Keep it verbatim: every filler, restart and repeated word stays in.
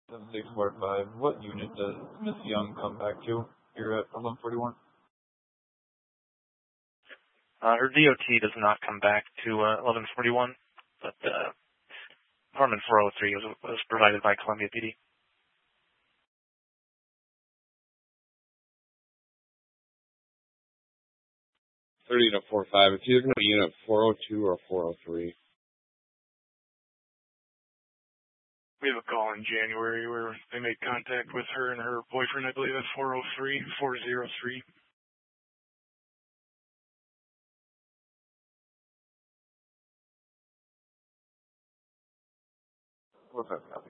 seven six four five. What unit does Miss Young come back to? You're at eleven forty-one. Uh, her D O T does not come back to uh, eleven forty-one, but uh, Department four oh three was, was provided by Columbia P D. thirty to four five. It's either going to be unit four oh two or four oh three. We have a call in January where they made contact with her and her boyfriend, I believe, at four oh three, four oh three. four five copy.